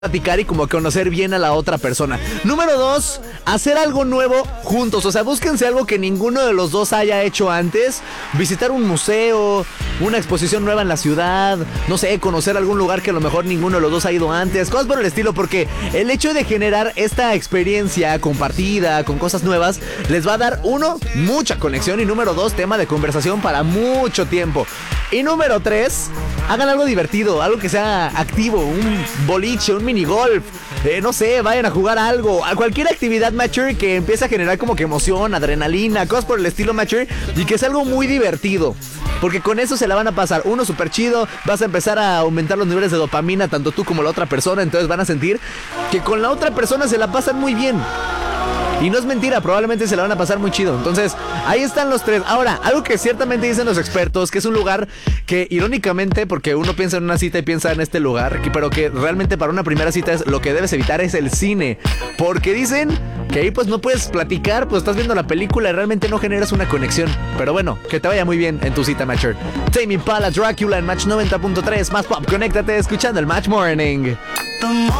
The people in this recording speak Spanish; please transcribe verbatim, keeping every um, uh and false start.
platicar y como conocer bien a la otra persona. Número dos, hacer algo nuevo juntos. O sea, búsquense algo que ninguno de los dos haya hecho antes. Visitar un museo, una exposición nueva en la ciudad, no sé, conocer algún lugar que a lo mejor ninguno de los dos ha ido antes, cosas por el estilo, porque el hecho de generar esta experiencia compartida con cosas nuevas les va a dar, uno, mucha conexión, y número dos, tema de conversación para mucho tiempo. Y número tres, hagan algo divertido, algo que sea activo, un boliche, un minigolf, eh, no sé, vayan a jugar algo, a cualquier actividad mature que empiece a generar como que emoción, adrenalina, cosas por el estilo mature, y que sea algo muy divertido. Porque con eso se la van a pasar, uno, súper chido, vas a empezar a aumentar los niveles de dopamina, tanto tú como la otra persona, entonces van a sentir que con la otra persona se la pasan muy bien. Y no es mentira, probablemente se la van a pasar muy chido. Entonces, ahí están los tres. Ahora, algo que ciertamente dicen los expertos, que es un lugar que irónicamente, porque uno piensa en una cita y piensa en este lugar, pero que realmente para una primera cita es lo que debes evitar es el cine. Porque dicen que ahí pues no puedes platicar, pues estás viendo la película y realmente no generas una conexión. Pero bueno, que te vaya muy bien en tu cita mature. Tame Impala, Dracula en Match noventa punto tres, más pop, conéctate escuchando el Match Morning.